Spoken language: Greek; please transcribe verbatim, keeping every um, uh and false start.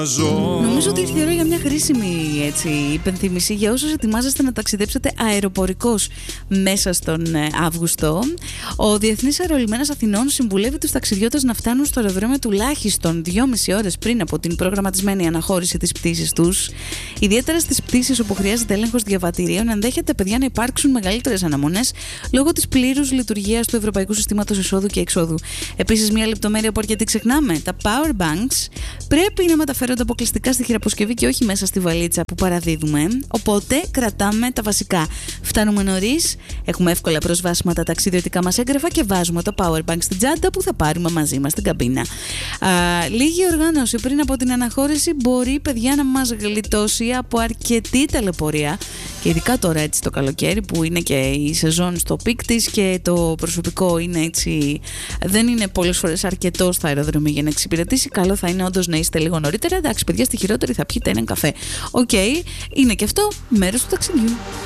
Νομίζω ότι ήρθε η ώρα για μια χρήσιμη έτσι, υπενθύμηση για όσους ετοιμάζεστε να ταξιδέψετε αεροπορικώς μέσα στον Αύγουστο. Ο Διεθνής Αερολιμένας Αθηνών συμβουλεύει τους ταξιδιώτες να φτάνουν στο αεροδρόμιο τουλάχιστον δυόμιση ώρες πριν από την προγραμματισμένη αναχώρηση της πτήσης τους. Ιδιαίτερα στις πτήσεις όπου χρειάζεται έλεγχος διαβατηρίων, ενδέχεται, παιδιά, να υπάρξουν μεγαλύτερες αναμονές λόγω της πλήρους λειτουργίας του Ευρωπαϊκού Συστήματος Εισόδου και Εξόδου. Επίσης, μια λεπτομέρεια που αρκετοί ξεχνάμε: τα power banks πρέπει να μεταφέρονται αποκλειστικά στη χειραποσκευή και όχι μέσα στη βαλίτσα που παραδίδουμε. Οπότε κρατάμε τα βασικά. Φτάνουμε νωρίς, έχουμε εύκολα προσβάσιμα τα ταξιδιωτικά μας έγγραφα και βάζουμε το power bank στην τσάντα που θα πάρουμε μαζί μας στην καμπίνα. Α, λίγη οργάνωση πριν από την αναχώρηση μπορεί, παιδιά, να μας γλιτώσει από αρκετή ταλαιπωρία. Και ειδικά τώρα, έτσι, το καλοκαίρι που είναι και η σεζόν στο πικ της και το προσωπικό είναι έτσι, δεν είναι πολλές φορές αρκετό στα αεροδρομία για να εξυπηρετήσει. Καλό θα είναι όντως να είστε λίγο νωρίτερα. Εντάξει, παιδιά, στη χειρότερη θα πιείτε έναν καφέ. Οκ, okay, είναι και αυτό μέρος του ταξιδιού.